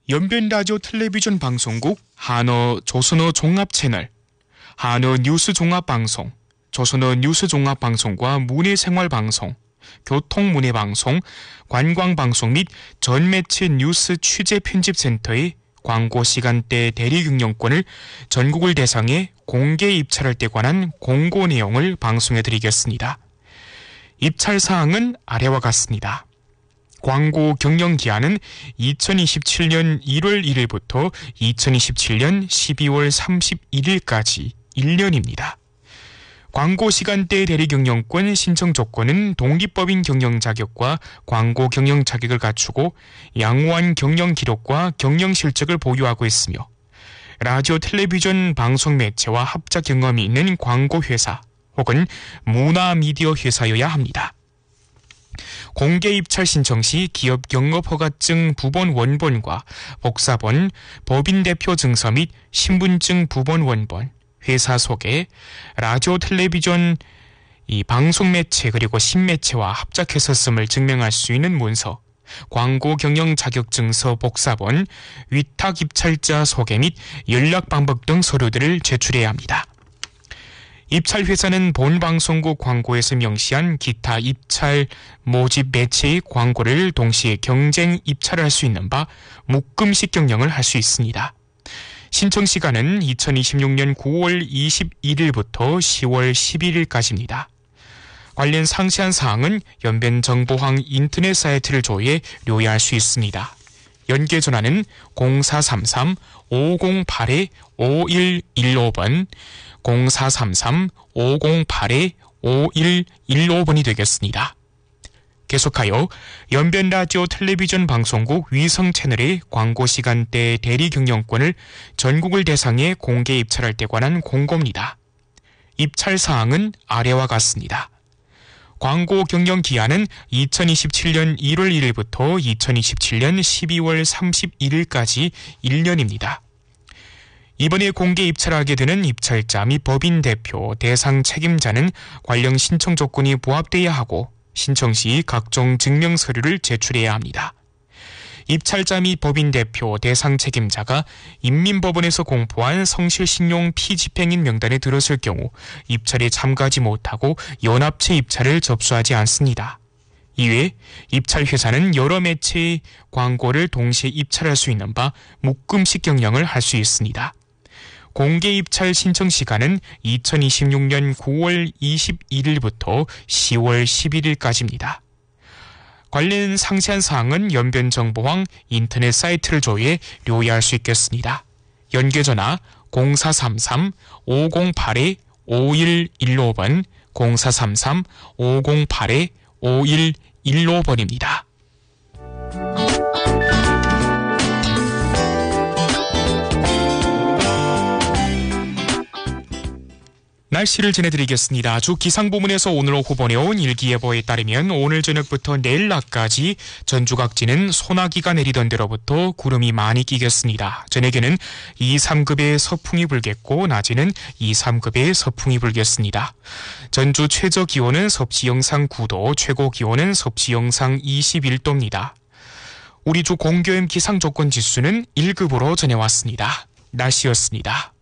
연변라디오 텔레비전 방송국 한어 조선어 종합채널, 한어 뉴스 종합방송, 조선어 뉴스 종합방송과 문예생활방송, 교통문예방송, 관광방송 및 전매체 뉴스 취재 편집센터의 광고 시간대 대리 경영권을 전국을 대상에 공개 입찰할 때 관한 공고 내용을 방송해드리겠습니다. 입찰 사항은 아래와 같습니다. 광고 경영 기한은 2027년 1월 1일부터 2027년 12월 31일까지 1년입니다. 광고 시간대 대리 경영권 신청 조건은 독립법인 경영 자격과 광고 경영 자격을 갖추고 양호한 경영 기록과 경영 실적을 보유하고 있으며 라디오 텔레비전 방송 매체와 합작 경험이 있는 광고 회사 혹은 문화 미디어 회사여야 합니다. 공개 입찰 신청 시 기업 영업허가증 부본 원본과 복사본, 법인 대표 증서 및 신분증 부본 원본, 회사 소개, 라디오 텔레비전 방송 매체 그리고 신매체와 합작했었음을 증명할 수 있는 문서, 광고 경영 자격증서 복사본, 위탁 입찰자 소개 및 연락 방법 등 서류들을 제출해야 합니다. 입찰 회사는 본 방송국 광고에서 명시한 기타 입찰 모집 매체의 광고를 동시에 경쟁 입찰할 수 있는 바 묶음식 경영을 할 수 있습니다. 신청 시간은 2026년 9월 21일부터 10월 11일까지입니다. 관련 상세한 사항은 연변정보항 인터넷 사이트를 조회해 료해할 수 있습니다. 연계 전화는 0433-508-5115번, 0433-508-5115번이 되겠습니다. 계속하여 연변라디오 텔레비전 방송국 위성 채널의 광고 시간대 대리 경영권을 전국을 대상에 공개 입찰할 때 관한 공고입니다. 입찰 사항은 아래와 같습니다. 광고 경영 기한은 2027년 1월 1일부터 2027년 12월 31일까지 1년입니다. 이번에 공개 입찰하게 되는 입찰자 및 법인 대표, 대상 책임자는 관련 신청 조건이 부합돼야 하고 신청 시 각종 증명 서류를 제출해야 합니다. 입찰자 및 법인 대표, 대상 책임자가 인민법원에서 공포한 성실신용 피집행인 명단에 들었을 경우 입찰에 참가하지 못하고 연합체 입찰을 접수하지 않습니다. 이외에 입찰 회사는 여러 매체의 광고를 동시에 입찰할 수 있는 바 묶음식 경영을 할 수 있습니다. 공개 입찰 신청 시간은 2026년 9월 21일부터 10월 11일까지입니다. 관련 상세한 사항은 연변정보항 인터넷 사이트를 조회해 료해할 수 있겠습니다. 연계전화 0433-508-5115번, 0433-508-5115번입니다. 날씨를 전해드리겠습니다. 주 기상부문에서 오늘 오후 보내온 일기예보에 따르면 오늘 저녁부터 내일 낮까지 전주 각지는 소나기가 내리던 데로부터 구름이 많이 끼겠습니다. 저녁에는 2, 3급의 서풍이 불겠고 낮에는 2, 3급의 서풍이 불겠습니다. 전주 최저 기온은 섭씨 영상 9도, 최고 기온은 섭씨 영상 21도입니다. 우리 주 공교엠 기상조건 지수는 1급으로 전해왔습니다. 날씨였습니다.